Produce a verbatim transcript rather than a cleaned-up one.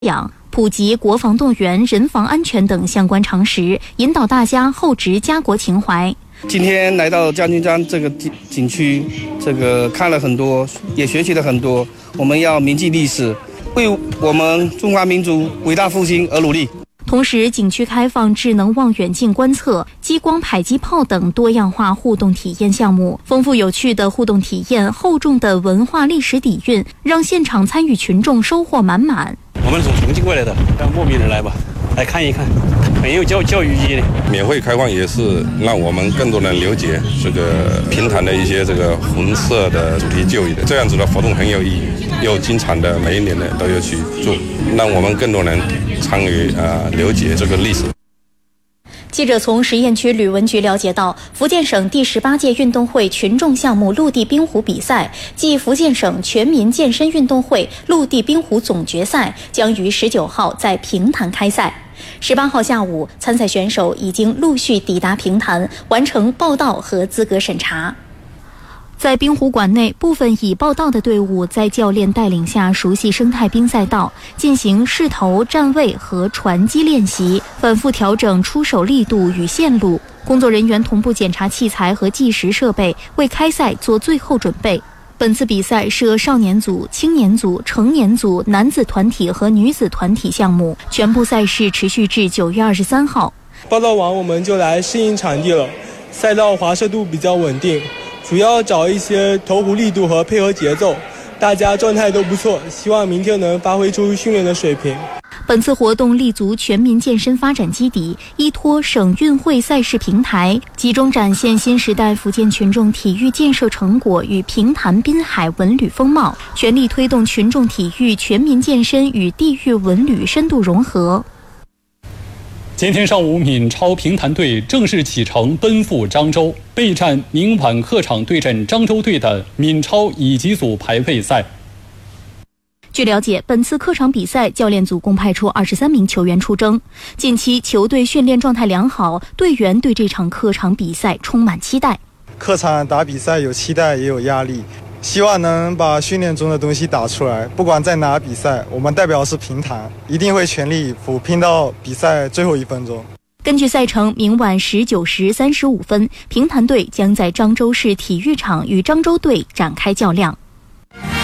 养，普及国防动员、人防安全等相关常识，引导大家厚植家国情怀。 今天来到将军山这个景区，这个看了很多，也学习了很多。我们要铭记历史，为我们中华民族伟大复兴而努力。 同时，景区开放智能望远镜观测、激光迫击炮等多样化互动体验项目，丰富有趣的互动体验，厚重的文化历史底蕴，让现场参与群众收获满满。 我们从重庆过来的，让慕名人来吧，来看一看，很有教教育意义的。 免费开放也是让我们更多人了解这个平潭的一些这个红色的主题就业的这样子的活动很有意义，又经常的每一年的都有去做，让我们更多人参与呃了解这个历史。 记者从实验区旅文局了解到，福建省第十八届运动会群众项目陆地冰壶比赛暨福建省全民健身运动会陆地冰壶总决赛将于十九号在平潭开赛。十八号下午，参赛选手已经陆续抵达平潭，完成报到和资格审查。在冰壶馆内，部分已报到的队伍在教练带领下熟悉生态冰赛道，进行势头、站位和传击练习，反复调整出手力度与线路。工作人员同步检查器材和计时设备，为开赛做最后准备。本次比赛设少年组、青年组、成年组、男子团体和女子团体项目，全部赛事持续至九月二十三号。 报到完我们就来适应场地了，赛道滑射度比较稳定。主要找一些投壶力度和配合节奏，大家状态都不错，希望明天能发挥出训练的水平。 本次活动立足全民健身发展基底，依托省运会赛事平台，集中展现新时代福建群众体育建设成果与平潭滨海文旅风貌，全力推动群众体育全民健身与地域文旅深度融合。 今天上午，闽超平潭队正式启程奔赴漳州，备战明晚客场对阵漳州队的闽超乙级组排位赛。 据了解，本次客场比赛教练组共派出二十三名球员出征。近期球队训练状态良好，队员对这场客场比赛充满期待。 客场打比赛有期待也有压力，希望能把训练中的东西打出来。不管在哪比赛，我们代表是平潭，一定会全力以赴，拼到比赛最后一分钟。 根据赛程，明晚十九时三十五分，平潭队将在漳州市体育场与漳州队展开较量。